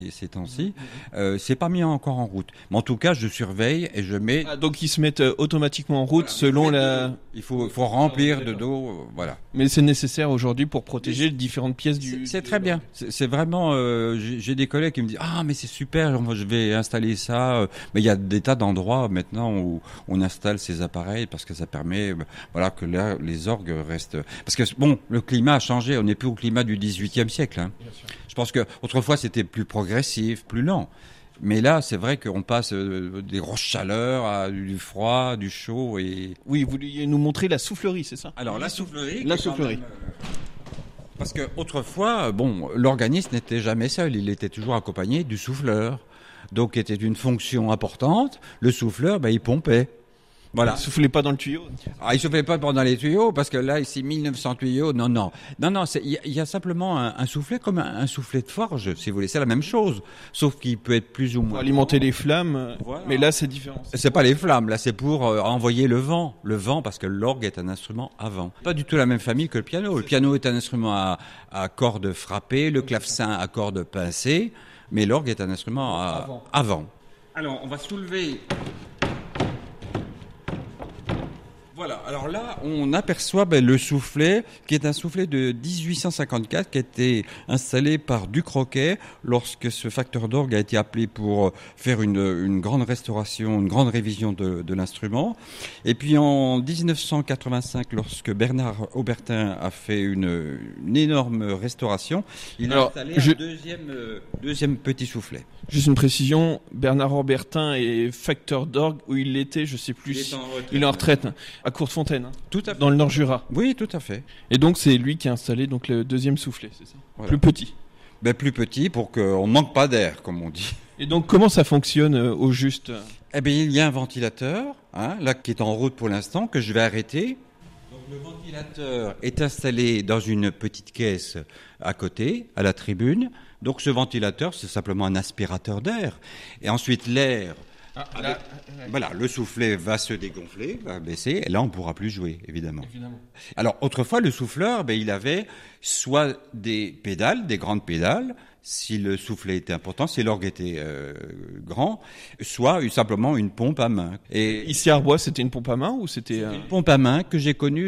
ces temps-ci. C'est pas mis encore en route. Mais en tout cas, je surveille et je mets... Ah, donc ils se mettent automatiquement en route selon la... Il faut remplir de d'eau, voilà. Mais c'est nécessaire aujourd'hui pour protéger les différentes pièces du... C'est très bien. C'est vraiment... j'ai des collègues qui me disent « Ah, mais c'est super, je vais installer ça. » Mais il y a des tas d'endroits maintenant où on installe ces appareils parce que ça permet voilà, que là, les orgues restent... Parce que, bon, le climat a changé. On n'est plus au climat du XVIIIe siècle. Hein. Je pense qu'autrefois, c'était plus progressif, plus lent. Mais là, c'est vrai qu'on passe des grosses chaleurs à du froid, du chaud et... Oui, vous vouliez nous montrer la soufflerie, c'est ça? Alors, la soufflerie... La soufflerie. Parce que autrefois, bon, l'organisme n'était jamais seul. Il était toujours accompagné du souffleur. Donc, était une fonction importante. Le souffleur, il pompait. Voilà. Il soufflait pas dans le tuyau? Ah, il soufflait pas pendant les tuyaux, parce que là, ici, 1900 tuyaux, non, il y a simplement un soufflet comme un soufflet de forge, si vous voulez, c'est la même chose, sauf qu'il peut être plus ou moins... Pour alimenter les flammes, voilà. Mais là, c'est différent. C'est pas les flammes, là, c'est pour envoyer le vent, parce que l'orgue est un instrument à vent. Pas du tout la même famille que le piano. Le piano est un instrument à cordes frappées, le clavecin à cordes pincées, mais l'orgue est un instrument à vent. Alors, on va soulever... Voilà, alors là, on aperçoit le soufflet, qui est un soufflet de 1854, qui a été installé par Ducroquet lorsque ce facteur d'orgue a été appelé pour faire une grande restauration, une grande révision de l'instrument. Et puis en 1985, lorsque Bernard Aubertin a fait une énorme restauration, il a installé un deuxième petit soufflet. Juste une précision, Bernard Aubertin est facteur d'orgue où il était, je sais plus, il est en retraite. À Courtefontaine, tout à fait. Dans le Nord-Jura. Oui, tout à fait. Et donc c'est lui qui a installé donc le deuxième soufflet, c'est ça? Voilà. Plus petit. Plus petit pour qu'on ne manque pas d'air, comme on dit. Et donc comment ça fonctionne au juste? Il y a un ventilateur, là qui est en route pour l'instant, que je vais arrêter. Donc le ventilateur est installé dans une petite caisse à côté, à la tribune. Donc ce ventilateur, c'est simplement un aspirateur d'air. Et ensuite l'air... Voilà, le soufflet va se dégonfler, va baisser, et là on ne pourra plus jouer, évidemment. Alors autrefois, le souffleur, il avait soit des pédales, des grandes pédales, si le soufflet était important, si l'orgue était grand, soit simplement une pompe à main. Et ici à Arbois, c'était une pompe à main ou c'était une pompe à main que j'ai connue.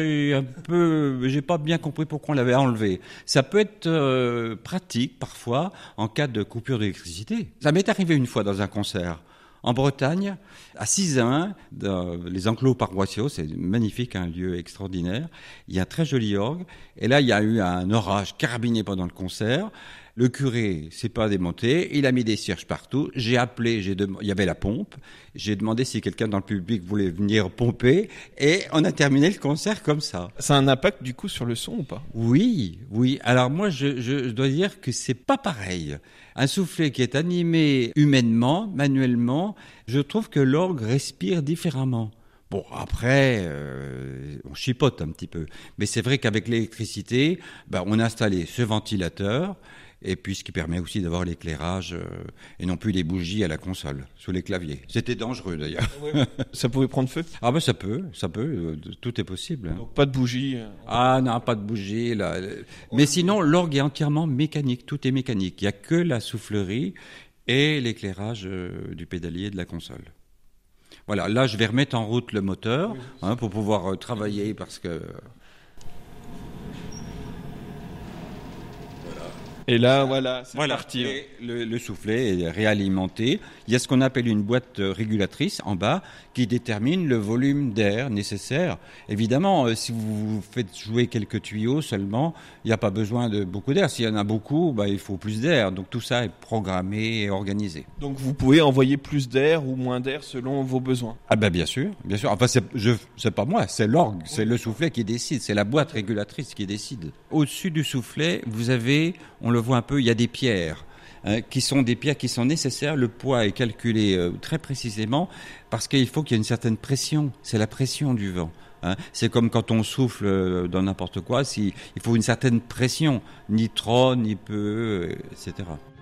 J'ai pas bien compris pourquoi on l'avait enlevée. Ça peut être pratique parfois en cas de coupure d'électricité. Ça m'est arrivé une fois dans un concert. En Bretagne, à Sizun, dans les enclos paroissiaux, c'est magnifique, un lieu extraordinaire. Il y a un très joli orgue. Et là, il y a eu un orage carabiné pendant le concert. Le curé s'est pas démonté, il a mis des cierges partout. J'ai appelé, il y avait la pompe. J'ai demandé si quelqu'un dans le public voulait venir pomper, et on a terminé le concert comme ça. Ça a un impact du coup sur le son ou pas? Oui. Alors moi, je dois dire que c'est pas pareil. Un soufflet qui est animé humainement, manuellement, je trouve que l'orgue respire différemment. Bon, après, on chipote un petit peu. Mais c'est vrai qu'avec l'électricité, on a installé ce ventilateur, et puis ce qui permet aussi d'avoir l'éclairage et non plus les bougies à la console, sous les claviers. C'était dangereux d'ailleurs. Ça pouvait prendre feu? Ah ça peut, tout est possible. Donc pas de bougies? Ah non, pas de bougies. Là. Mais sinon, l'orgue est entièrement mécanique, tout est mécanique. Il n'y a que la soufflerie et l'éclairage du pédalier de la console. Voilà, là je vais remettre en route le moteur pour pouvoir travailler parce que... Et là, voilà, c'est parti. Et le soufflet est réalimenté. Il y a ce qu'on appelle une boîte régulatrice en bas qui détermine le volume d'air nécessaire. Évidemment, si vous faites jouer quelques tuyaux seulement, il n'y a pas besoin de beaucoup d'air. S'il y en a beaucoup, il faut plus d'air. Donc tout ça est programmé et organisé. Donc vous pouvez envoyer plus d'air ou moins d'air selon vos besoins? Ah bien sûr. Enfin, c'est pas moi, c'est l'orgue, c'est le soufflet qui décide. C'est la boîte régulatrice qui décide. Au-dessus du soufflet, vous avez, on le voit un peu, il y a des pierres. Qui sont des pierres qui sont nécessaires. Le poids est calculé très précisément parce qu'il faut qu'il y ait une certaine pression. C'est la pression du vent. C'est comme quand on souffle dans n'importe quoi. Il faut une certaine pression, ni trop, ni peu, etc.